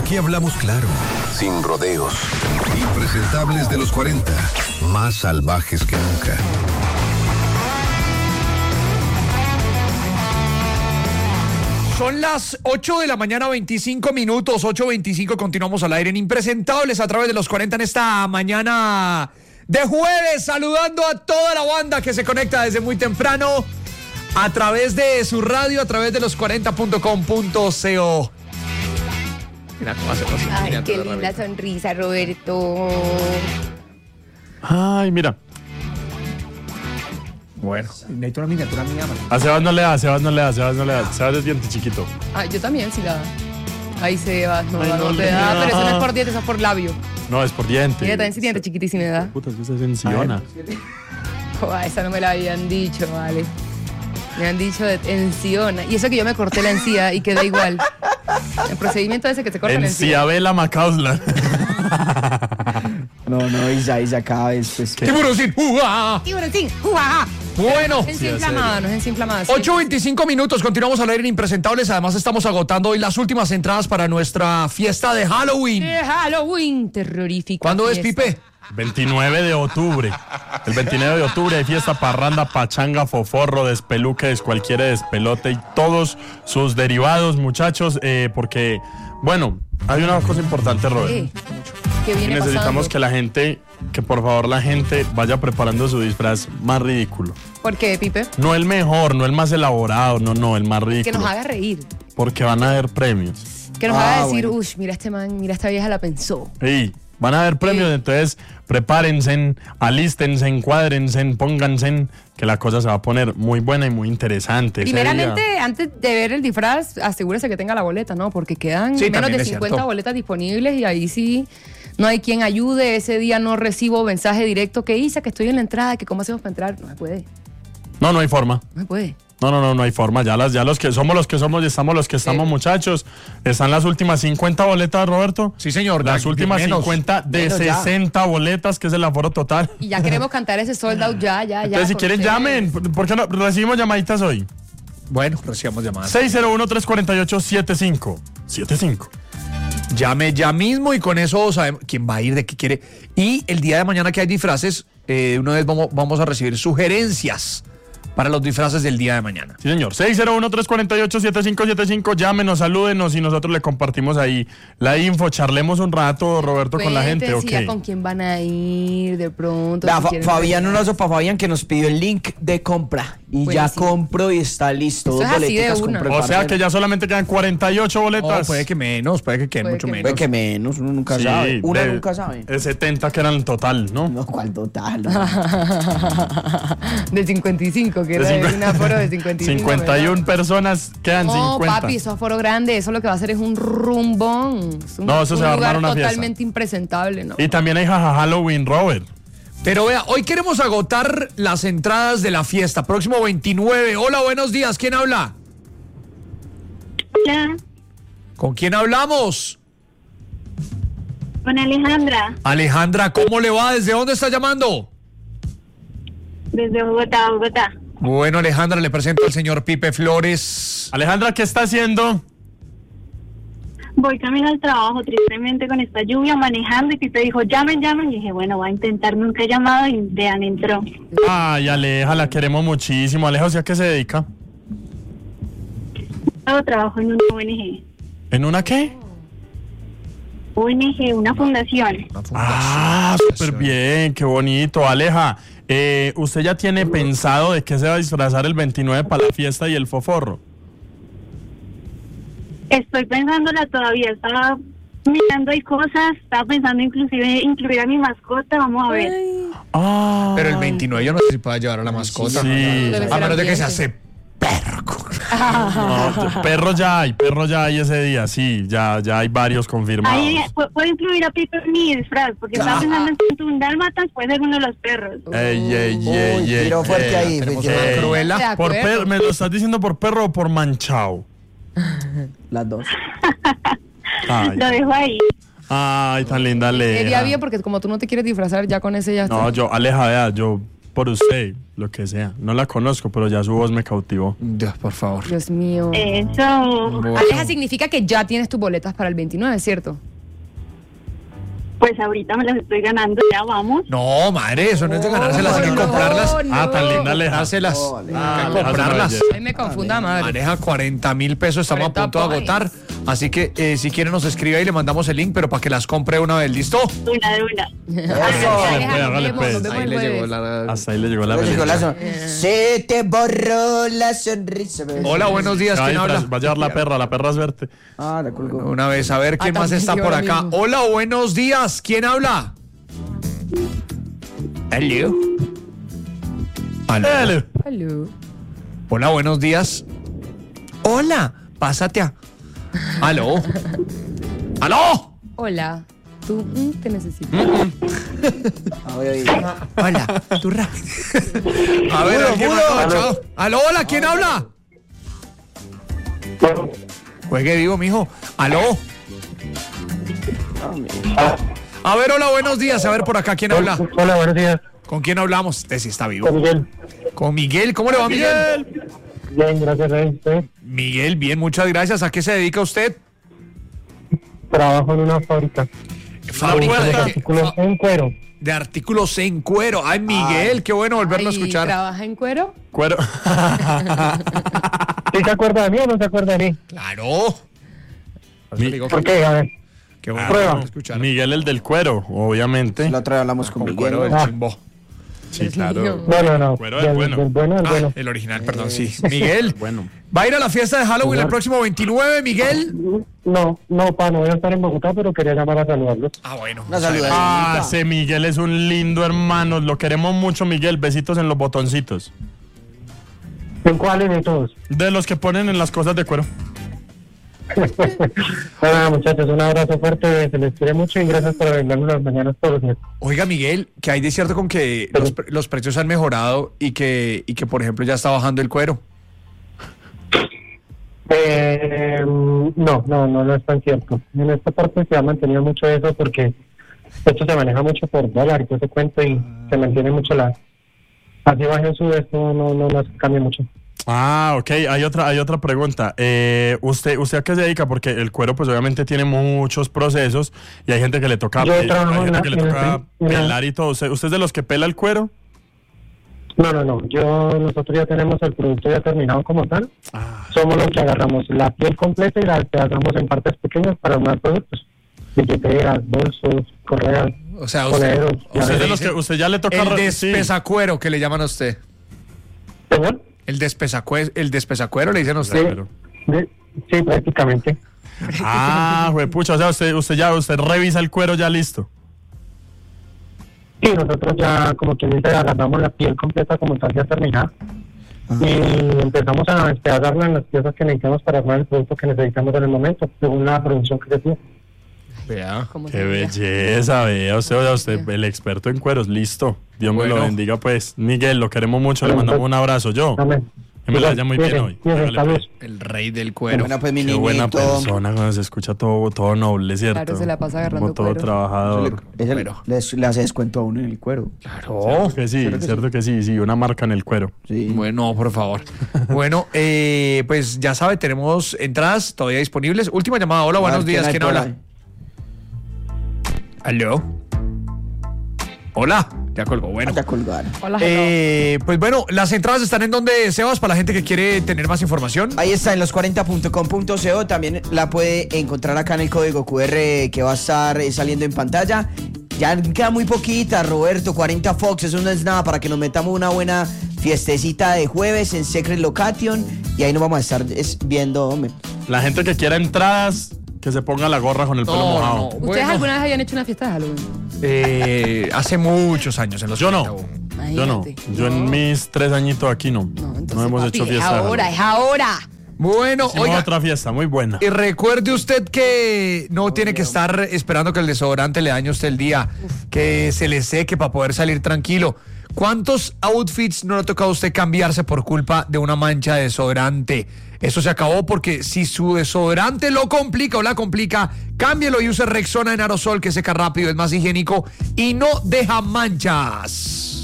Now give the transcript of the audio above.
Aquí hablamos claro, sin rodeos. Impresentables de los 40, más salvajes que nunca. Son las 8 de la mañana, 25 minutos, 8:25, continuamos al aire en Impresentables a través de los 40 en esta mañana de jueves, saludando a toda la banda que se conecta desde muy temprano a través de su radio, a través de los 40.com.co. Mira cómo hace los Ay, qué linda sonrisa, Roberto. Ay, mira. Bueno, necesito una miniatura mía, man. A Sebas no le da. Sebas es diente chiquito. Ah, yo también, sí la da. Ahí Sebas, no Ay, da, no no te le da, da. pero eso no es por diente, eso es por labio. No, es por diente. Ella también sí diente chiquitísima, ¿verdad? Puta, eso es enciona. Esa no me la habían dicho, vale. Me han dicho de enciona. Y eso que yo me corté la encía y quedó igual. El procedimiento ese que te cortan la encía. Enciabela Macausla. No, Isa cada vez pues. ¡Tiburoncín! ¡Uah! Tiburoncín, ¡uah! Bueno, Es inflamada, no es inflamada. 8:25 minutos, continuamos al aire en Impresentables. Además estamos agotando hoy las últimas entradas para nuestra fiesta de Halloween. Halloween terrorífico. ¿Cuándo es, Pipe? 29 de octubre. El 29 de octubre hay fiesta, parranda, pachanga, foforro, despeluque, descualquiera, despelote y todos sus derivados, muchachos, porque, bueno, hay una cosa importante, Robert. ¿Qué viene necesitamos pasando? que por favor la gente vaya preparando su disfraz más ridículo. ¿Por qué, Pipe? No el mejor, no el más elaborado, no, el más ridículo. Que nos haga reír. Porque van a haber premios. Que nos haga decir, bueno. uff, mira este man, mira esta vieja la pensó. Sí, van a haber premios, Sí. entonces prepárense, alístense, encuádrense, pónganse, que la cosa se va a poner muy buena y muy interesante. Ese Primeramente, día. antes de ver el disfraz, asegúrese que tenga la boleta, ¿no? Porque quedan Sí, menos también de es 50 cierto. boletas disponibles y ahí sí no hay quien ayude. Ese día no recibo mensaje directo que Isa, que estoy en la entrada, que cómo hacemos para entrar. No se puede, No hay forma. no se puede. No hay forma. Ya los que somos y estamos los que estamos, Sí. muchachos. Están las últimas 50 boletas, Roberto. Sí, señor. Las últimas menos. 50 de Menos ya. 60 boletas, que es el aforo total. Y ya queremos cantar ese sold out ya. Entonces, si con quieren, ustedes. llamen. ¿Por qué no recibimos llamaditas hoy? Bueno, recibamos llamadas. 601-348-7575. Llame ya mismo y con eso sabemos quién va a ir, de qué quiere. Y el día de mañana que hay disfraces, una vez vamos a recibir sugerencias para los disfraces del día de mañana. Sí, señor. 601-348-7575. Llámenos, salúdenos y nosotros le compartimos ahí la info. Charlemos un rato, Roberto, con la gente. Cuenten, sí, Ok. ya con quién van a ir de pronto. Vea, si quieren Fabián, un venir. abrazo para Fabián que nos pidió el link de compra. Y ya Buenísimo. compro y está listo. Eso es así de boleticas una. compré O sea para que hacer. ya solamente quedan 48 boletas. No, puede que menos, puede que queden Puede mucho que- menos. Puede que menos, uno nunca Sí, sabe. Uno de- nunca sabe. de 70 que eran en total, ¿no? No, ¿cuál total? De 55, que De era cincu- un aforo de 55. 51 ¿verdad? personas, quedan No, 50. papi, eso es aforo grande. Eso lo que va a hacer es un rumbón. Es No, eso se va a armar lugar una fiesta. totalmente impresentable, ¿no? Y también hay jaja Halloween, Robert. Pero vea, hoy queremos agotar las entradas de la fiesta. Próximo 29. Hola, buenos días. ¿Quién habla? Hola, ¿Con quién hablamos? con Alejandra, Alejandra, ¿cómo le va? ¿Desde dónde está llamando? desde Bogotá. Bueno, Alejandra, le presento al señor Pipe Flores. Alejandra, ¿qué está haciendo? Voy camino al trabajo, tristemente con esta lluvia, manejando, y que te dijo, llamen, y dije, bueno, voy a intentar, nunca he llamado, y vean, entró. Ay, Aleja, la queremos muchísimo. Aleja, ¿o sea, qué se dedica? Yo trabajo en una ONG. ¿En una qué? ONG, una fundación. Ah, súper bien, qué bonito. Aleja, ¿usted ya tiene pensado de qué se va a disfrazar el 29 para la fiesta y el foforro? Estoy pensándola todavía, estaba mirando ahí cosas, estaba pensando inclusive incluir a mi mascota, vamos a ver. Ah, Pero el 29 yo no sé si pueda llevar a la mascota. Sí. Debe A ser menos de que se ambiente. hace perro. no, perro ya hay ese día, sí, ya hay varios confirmados. Ahí puedo incluir a Pipe en mi disfraz, porque estaba pensando en un dálmatas, puede ser uno de los perros. Ey, Uy, tiro fuerte ahí. Tenemos pues, una ya. cruela. De Por acuerdo. ¿Me lo estás diciendo por perro o por manchao? Las dos. Ay, Lo dejo ahí. ay, tan linda Aleja. Sería bien porque como tú no te quieres disfrazar, ya con ese ya está. No, Aleja, vea, yo por usted, lo que sea. No la conozco, pero ya su voz me cautivó. Dios, por favor. Dios mío. Eso, Aleja, significa que ya tienes tus boletas para el 29, ¿cierto? pues ahorita me las estoy ganando, ya vamos. No, madre, eso no es de ganárselas, hay que comprarlas. no. Tan linda Aleja. Ganárselas, hay que comprarlas. Ay, me confunda, madre. Maneja 40,000 pesos, estamos a 40 punto de agotar. Así que si quiere nos escribe ahí, le mandamos el link, pero para que las compre una vez, ¿listo? Una de una. Hágale, pues. Ahí le llegó la... Hasta ahí le llegó la Le llegó la melena. Se te borró la sonrisa. Hola, buenos días, ¿quién habla? Va a llevar la perra suerte. Ah, la colgó. Una vez, a ver quién más también está yo por lo acá. mismo. Hola, buenos días, ¿quién habla? Hello. Aló. Dale. Hello. Hola, buenos días. Hola, pásate a... Aló. ¡Aló! Hola. Tú te necesito. Ah, voy a ir. Hola, tú rápido. A ver, ¿quién chao. Aló, hola, ¿quién habla? Juegue vivo, mijo. Aló. A ver, hola, buenos días. A ver, por acá, ¿quién habla? Hola, buenos días. ¿Con quién hablamos? Este sí está vivo. Con Miguel. Con Miguel. ¿Cómo le va, Miguel? Bien, gracias a usted. Miguel, bien, muchas gracias. ¿A qué se dedica usted? Trabajo en una fábrica Fábrica de de, artículos en cuero. de artículos en cuero. Ay, Miguel, qué bueno volverlo a Ay, escuchar. ¿trabaja en cuero? Cuero. ¿Sí se acuerda de mí o no se acuerda de mí? Claro. ¿Por qué? A ver. Qué bueno Prueba. volverlo a escuchar. Miguel, el del cuero, obviamente. La otra vez hablamos con Con cuero Miguel. del chimbo. Sí, Dios claro. mío. No. Cuero del bueno. Del bueno, del Ah, bueno. el original, perdón, sí. Miguel, Bueno. ¿va a ir a la fiesta de Halloween el próximo 29, Miguel? No, pa, no voy a estar en Bogotá, pero quería llamar a saludarlos. Ah, bueno. Una saludadita. Ah, ese Miguel es un lindo hermano. Lo queremos mucho, Miguel. Besitos en los botoncitos. ¿En cuáles de todos? De los que ponen en las cosas de cuero. Bueno, muchachos, un abrazo fuerte, se les quiere mucho y gracias por brindarnos las mañanas todos los días. Oiga, Miguel, que hay de cierto con que los precios han mejorado y que, por ejemplo, ya está bajando el cuero. No es tan cierto. En esta parte se ha mantenido mucho eso porque esto se maneja mucho por dólar y todo ese cuento y se mantiene mucho así baja en su esto no nos cambia mucho. Ah, ok. Hay otra pregunta. ¿Usted a qué se dedica? Porque el cuero, pues obviamente tiene muchos procesos y hay gente que le toca, Yo trabajo hay gente en que le la- toca en la- pelar y todo. ¿Usted es de los que pela el cuero? No. Nosotros ya tenemos el producto ya terminado como tal. Somos los que agarramos la piel completa y la agarramos en partes pequeñas para más productos. Billeteras, bolsos, correas, O sea, coleros. ¿Usted es de le los que dicen usted ya le toca el sí. despesacuero que le llaman a usted. ¿Señor? El despesacuero le dicen a usted. Sí, prácticamente. Ah, juepucha, o sea, usted revisa el cuero ya listo. Sí, nosotros ya, como quien dice, agarramos la piel completa como tal ya terminada. Y empezamos a despegarla en las piezas que necesitamos para armar el producto que necesitamos en el momento, según la producción que se tiene. Vea. ¿Cómo Qué se diría? belleza, vea usted, el experto en cueros, listo. Dios me lo Bueno. bendiga, pues. Miguel, lo queremos mucho, le mandamos un abrazo. Yo, Amén. que me la haya muy bien hoy. Hágale, Salud. pues. El rey del cuero. Bueno, pues mi Qué buena niñito. persona, cuando se escucha todo noble, ¿cierto? Claro, se la pasa agarrando como todo cuero. trabajador. Cuero. Le hace descuento a uno en el cuero. Claro. Cierto que sí, cierto que sí, una marca en el cuero. Sí. Bueno, por favor. Bueno, pues ya sabe, tenemos entradas todavía disponibles. Última llamada. Hola, buenos días. ¿Quién habla? ¿Aló? Hola. Ya colgó. Bueno. Ya colgaron. Hola, Pues bueno, las entradas están en donde, Sebas, para la gente que quiere tener más información. Ahí está en los40.com.co. También la puede encontrar acá en el código QR que va a estar saliendo en pantalla. Ya queda muy poquita, Roberto. 40 Fox, eso no es nada para que nos metamos una buena fiestecita de jueves en Secret Location. Y ahí nos vamos a estar viendo, hombre. La gente que quiera entradas, que se ponga la gorra con el pelo mojado. ¿Ustedes Bueno, alguna vez habían hecho una fiesta de Halloween? hace muchos años, en los Yo no. 80. Yo no. Imagínate. Yo en mis 3 añitos aquí no. No, entonces, No hemos papi, hecho fiesta. Es ahora, es ahora. Bueno, Hicimos oiga, otra fiesta, muy buena. y recuerde usted que no tiene que estar esperando que el desodorante le dañe a usted el día, que se le seque para poder salir tranquilo. ¿Cuántos outfits no le ha tocado a usted cambiarse por culpa de una mancha de desodorante? Eso se acabó porque si su desodorante lo complica o la complica, cámbielo y use Rexona en aerosol que seca rápido, es más higiénico y no deja manchas.